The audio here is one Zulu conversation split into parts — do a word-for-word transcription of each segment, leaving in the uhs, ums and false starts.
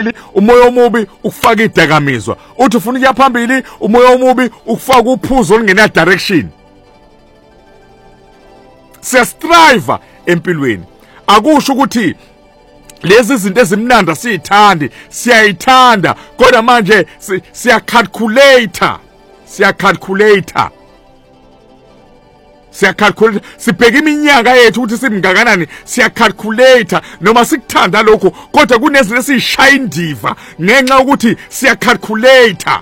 phambili umoya omubi ukufaka idakamizwa, uthi ufuna ukuya phambili umoya omubi ukufaka uphuzo olungena direction. Siya strive empilweni. Akusho ukuthi lezi zinto ezimnandi siyithandi, siyayithanda, kodwa manje siya calculator, siya calculator. Siya calculate, sibheka iminyaka yethu ukuthi simngakanani, siya calculator noma sikuthanda lokho, kodwa kunezinto esishaya indiva ngenxa ukuthi siya calculator.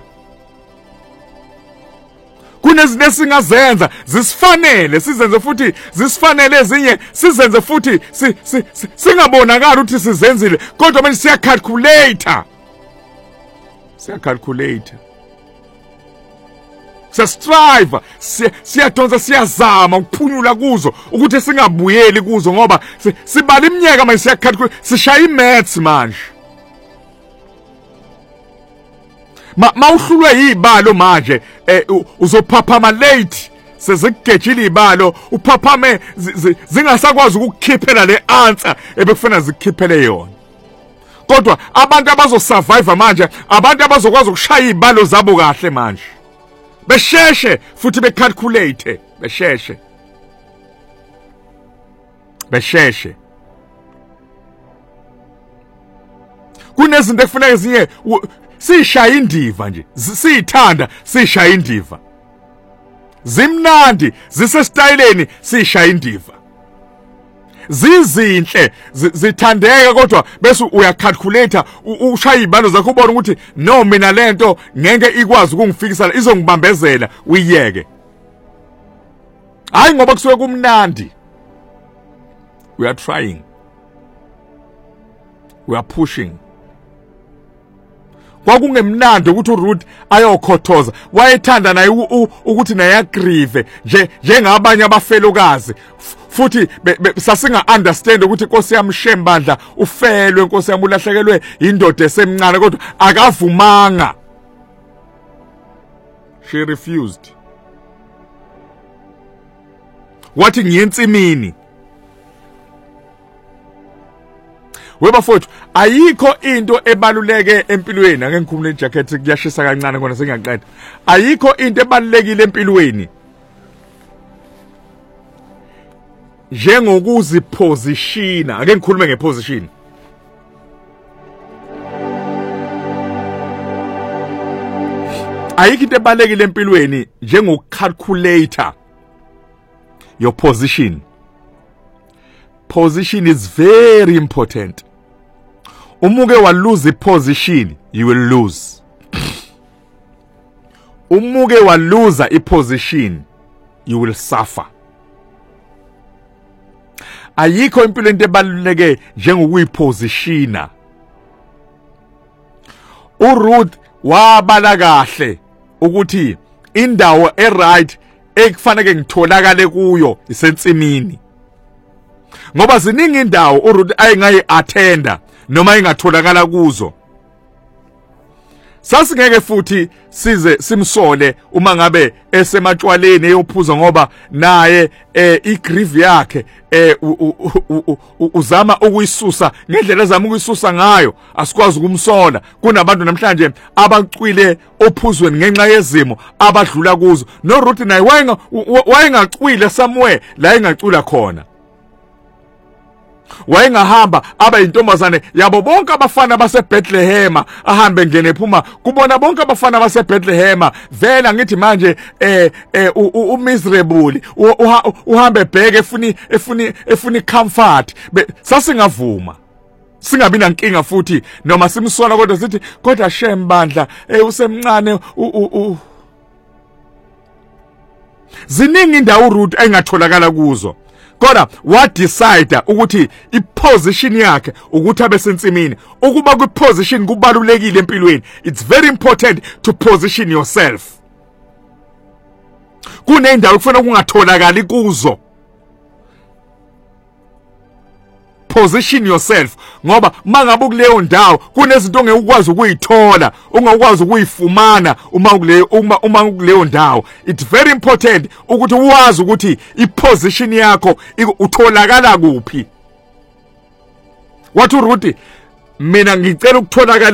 Kunezinto esingazenza zisifanele, sizenze futhi zisifanele, ezinye sizenze futhi singabonakala ukuthi sizenzile, kodwa manje siya calculator. Siya calculator. Siya strive, siyadonsa, siyazama ukuphunyula kuzo ukuthi singabuyeli kuzo, ngoba sibala iminyaka manje siya calculate, sishaya imaths manje. Ma mawuhlulwe yibalo manje eh uzophaphama late sezikugejile ibalo, uphaphame zingasakwazi ukukhiphela le answer ebekufuna zikhiphele yona. Kodwa abantu abazosurvive manje, abantu abazokwazi ukushaya ibalo zabo kahle manje, besheshe futhi becalculate, besheshe besheshe. Kunezinto ekufuneka ezinye sishaya indiva nje, siyithanda sishaya indiva, zimnandi zisestyleni sishaya indiva, zizinhle zithandeka, kodwa bese uyacalculator ushaya ibalo zakho ubona ukuthi no, mina lento ngeke ikwazi ukungifikisa, izongibambezela, uyiyeke. Hayi ngoba kusuke kumnandi. We are trying, we are pushing. Kwakungemnandi ukuthi uRuth ayokhothoza, wayethanda naye ukuthi naye agrieve nje njengabanye abafelokazi, futhi sasinga understand ukuthi Nkosi yami Shembandla ufelwe, Nkosi yami ulahlekelwe indoda esemncane, kodwa akavumanga. She refused. Wathi ngiyensimini. Webafowethu, ayikho into ebaluleke empilweni, ake ngikhumule ijacket kuyashisa kancane kona sengiyaqeda. Ayikho into ebalulekile empilweni njengokuzipositiona. Ake ngikhulume ngeposition. Ayikho into ebalulekile empilweni njengocalculator your position. Position is very important. Umuke wa lose position, you will lose. Umuke wa lose a position, you will suffer. Ayikho impilo into ebaluleke njengokuyipositiona. uRuth wabala kahle ukuthi indawo eright ekufanele ngitholakale kuyo isensimini, ngoba ziningi indawo uRuth ayingayi attenda noma ingatholakala kuzo. Sasingeke futhi size simsole uma ngabe esematshwaleni eyophuza, ngoba naye eh igrieve yakhe eh uzama ukuyisusa ngendlela ezama ukuyisusa ngayo, asikwazi ukumsola. Kunabantu namhlanje abacwile ophuzweni ngenxa yezimo abadlula kuzo. No Ruth naye wayenga wayengacwile somewhere la engacula khona, wayengahamba aba intombazane yabo bonke abafana baseBethlehem, ahambe ngene ephuma kubona bonke abafana baseBethlehem. Vela ngithi manje eh eh umiserable uhambe bheke efuni efuni efuni comfort. Sasingavuma, singabi nankinga futhi noma simsona, kodwa sithi kodwa Shembandla eh usemncane u ziningi indawo uRuth engatholakala kuzo. Kodwa wa decide ukuthi iposition yakhe ukuthi abe sensimini. Ukuba kwiposition kubalulekile empilweni. It's very important to position yourself. Kunendawo kufanele kungatholakali kuzo. Position yourself, ngoba mangabe kuleyo ndawo kunezinto ongeke ukwazi ukuyithola, ungakwazi ukuyifumana uma kuleyo uma uma kuleyo ndawo. It's very important ukuthi uwazi ukuthi iposition yakho utholakala kuphi. Wathi uRuth, mina ngicela ukutholakala